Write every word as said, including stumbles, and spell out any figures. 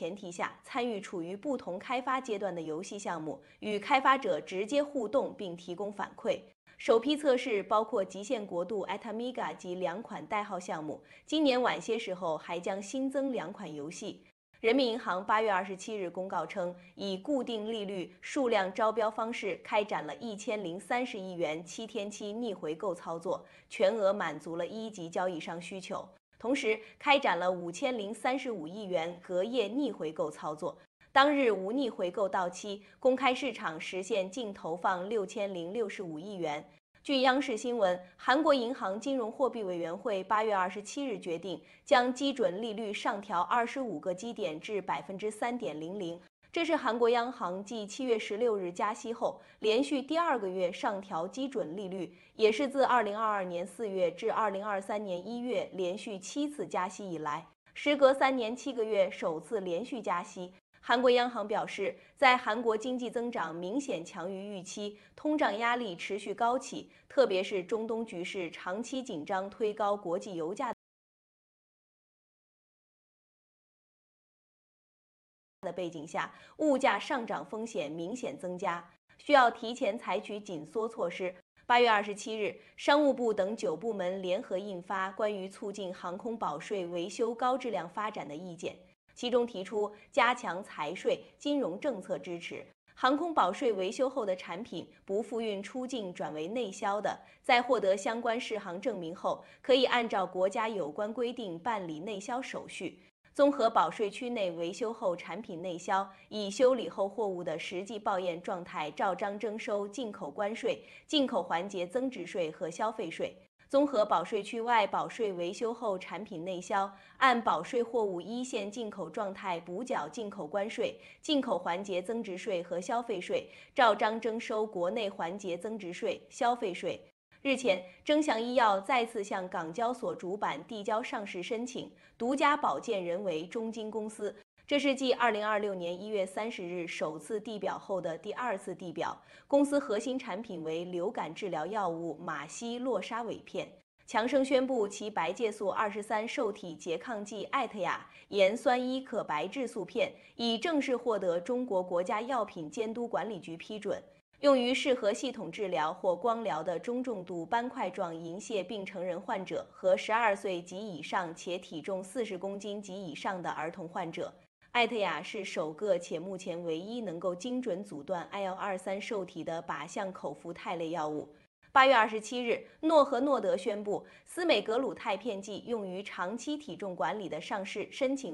前提下，参与处于不同开发阶段的游戏项目，与开发者直接互动并提供反馈。首批测试包括极限国度 Atamiga 及两款代号项目，今年晚些时候还将新增两款游戏。人民银行八月二十七日公告称，以固定利率数量招标方式开展了一千零三十亿元七天期逆回购操作，全额满足了一级交易商需求。同时，开展了五千零三十五亿元隔夜逆回购操作。当日无逆回购到期，公开市场实现净投放六千零六十五亿元。据央视新闻，韩国银行金融货币委员会八月二十七日决定，将基准利率上调二十五个基点至百分之三点零零。这是韩国央行继七月十六日加息后，连续第二个月上调基准利率，也是自二零二二年四月至二零二三年一月连续七次加息以来，时隔三年七个月首次连续加息。韩国央行表示，在韩国经济增长明显强于预期，通胀压力持续高企，特别是中东局势长期紧张推高国际油价的背景下，物价上涨风险明显增加，需要提前采取紧缩措施。八月二十七日，商务部等九部门联合印发关于促进航空保税维修高质量发展的意见。其中提出加强财税、金融政策支持，航空保税维修后的产品不复运出境转为内销的，在获得相关适航证明后，可以按照国家有关规定办理内销手续。综合保税区内维修后产品内销，以修理后货物的实际报验状态照章征收进口关税、进口环节增值税和消费税。综合保税区外保税维修后产品内销，按保税货物一线进口状态补缴进口关税、进口环节增值税和消费税，照章征收国内环节增值税、消费税。日前，征祥医药再次向港交所主板递交上市申请，独家保荐人为中金公司。这是继二零二六年一月三十日首次递表后的第二次递表。公司核心产品为流感治疗药物马西洛沙韦片。强生宣布其白介素二十三受体拮抗剂艾特雅盐酸伊可白质素片已正式获得中国国家药品监督管理局批准，用于适合系统治疗或光疗的中重度斑块状银屑病成人患者和十二岁及以上且体重四十公斤及以上的儿童患者。艾特雅是首个且目前唯一能够精准阻断 I L 二十三受体的靶向口服肽类药物。八月二十七日，诺和诺德宣布，司美格鲁肽片剂用于长期体重管理的上市申请